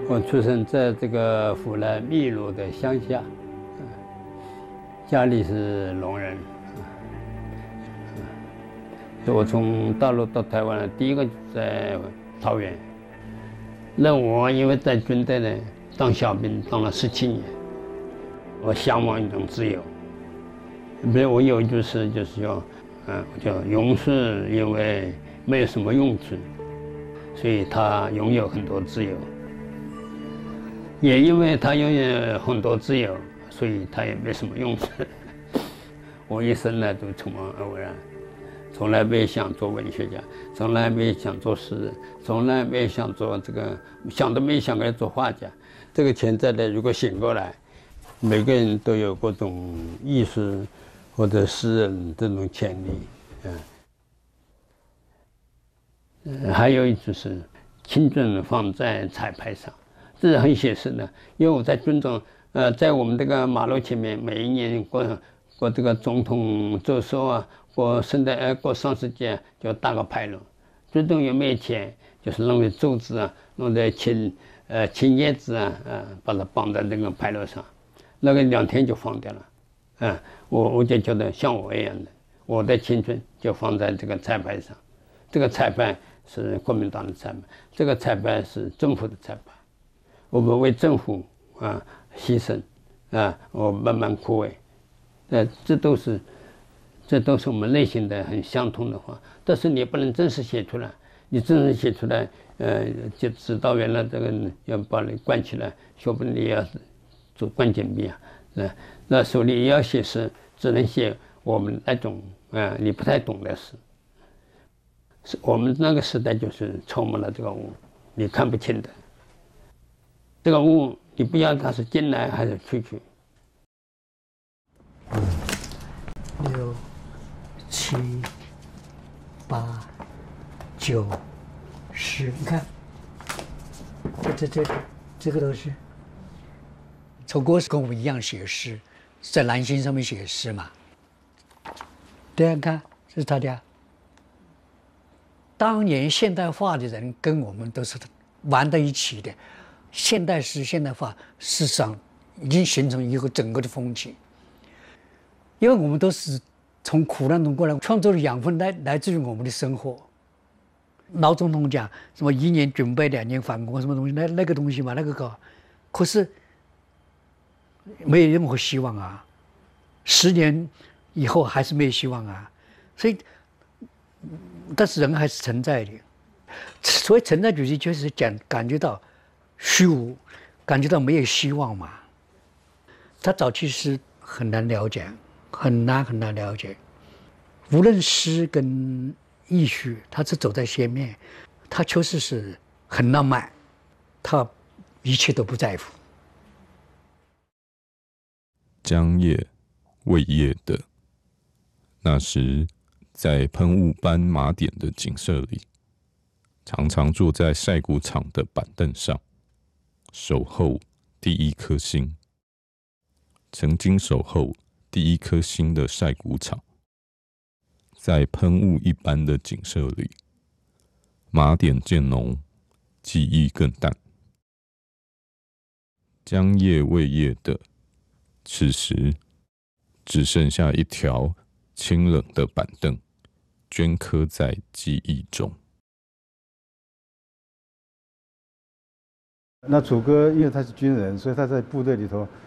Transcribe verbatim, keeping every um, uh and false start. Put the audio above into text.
我出生在这个湖南汨罗的乡下，家里是聋人。我从大陆到台湾，第一个在桃园。那我因为在军队呢当小兵当了十七年，我向往一种自由。比如我有一句诗就是说，嗯，叫勇士因为没有什么用处，所以他拥有很多自由。也因为他拥有很多自由，所以他也没什么用处。我一生呢都充满偶然，从来没想做文学家，从来没想做诗人，从来没想做这个，想都没想过做画家。这个潜在的如果醒过来，每个人都有各种艺术或者诗人这种潜力，嗯，还有就是青春放在彩排上。这是很写实的，因为我在军中，呃，在我们这个马路前面，每一年过过这个总统走寿啊，过圣诞呃过双十节就搭个牌楼。军中有没有钱，就是弄的柱子啊，弄的青呃青叶子啊，呃，把它绑在那个牌楼上，那个两天就放掉了，啊、呃，我我就觉得像我一样的，我的青春就放在这个彩排上，这个彩排是国民党的彩排，这个彩排是政府的彩排。我们为政府啊牺牲啊，我慢慢枯萎，呃，这都是这都是我们内心的很相通的话。但是你不能正式写出来，你正式写出来，呃，就指导员了这个要把你关起来，说不定你要做关禁闭啊，那那手里也要写诗，只能写我们那种啊你不太懂的诗。是我们那个时代就是充满了这个雾，你看不清的。这个雾，你不要它是进来还是出去。 六、七、八、九、十，你看，这这这这个都是。丑哥是跟我们一样写诗，在蓝星上面写诗嘛。对啊，看这是他家。当年现代化的人跟我们都是玩在一起的。现代诗、现代化，事实上已经形成一个整个的风气。因为我们都是从苦难中过来，创作的养分来来自于我们的生活。老总统讲什么一年准备，两年反攻，什么东西？那那个东西嘛，那个搞，可是没有任何希望啊！十年以后还是没有希望啊！所以，但是人还是存在的。所以存在主义就是讲感觉到。虚无，感觉到没有希望嘛。他早期诗很难了解，很难很难了解。无论诗跟艺术，他是走在前面，他确实是很浪漫，他一切都不在乎。 将夜未夜的，那时在喷雾斑马点的景色里，常常坐在晒谷场的板凳上。守候第一颗星，曾经守候第一颗星的晒谷场，在喷雾一般的景色里，马点渐浓，记忆更淡。将夜未夜的，此时只剩下一条清冷的板凳，镌刻在记忆中。 那楚歌因为他是军人，所以他在部队里头